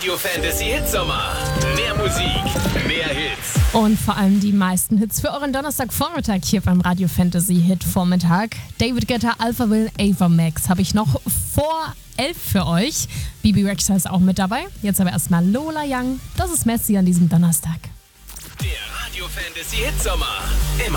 Radio Fantasy Hitsommer. Mehr Musik, mehr Hits. Und vor allem die meisten Hits für euren Donnerstagvormittag hier beim Radio Fantasy Hit Vormittag. David Guetta, Alpha Will, Ava Max habe ich noch vor 11 für euch. Bibi Rexha ist auch mit dabei. Jetzt aber erstmal Lola Young. Das ist Messi an diesem Donnerstag. Der Radio Fantasy Hitsommer. Immer